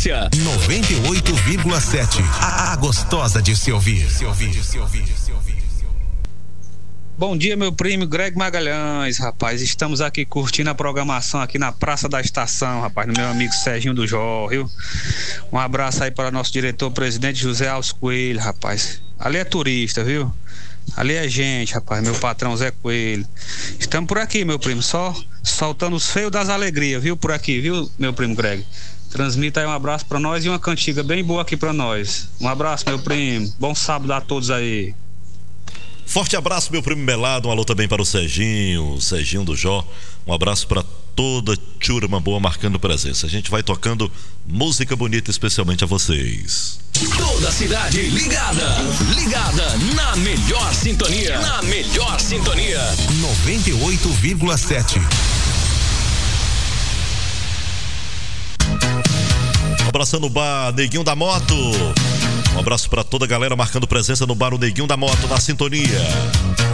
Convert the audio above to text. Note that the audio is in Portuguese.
audiência. 98,7. A gostosa de se ouvir. Bom dia, meu primo Greg Magalhães, rapaz. Estamos aqui curtindo a programação aqui na Praça da Estação, rapaz, no meu amigo Serginho do Jó, viu? Um abraço aí para nosso diretor-presidente José Alves Coelho, rapaz. Ali é turista, viu? Ali é gente, rapaz, meu patrão Zé Coelho. Estamos por aqui, meu primo, só soltando os feios das alegrias, viu? Por aqui, viu, meu primo Greg? Transmita aí um abraço para nós e uma cantiga bem boa aqui para nós. Um abraço, meu primo. Bom sábado a todos aí. Forte abraço, meu primo Melado. Um alô também para o Serginho do Jó. Um abraço para toda turma boa marcando presença. A gente vai tocando música bonita especialmente a vocês. Toda a cidade ligada na melhor sintonia. 98,7. Abraçando o bar Neguinho da Moto. Um abraço para toda a galera marcando presença no bar o Neguinho da Moto na sintonia.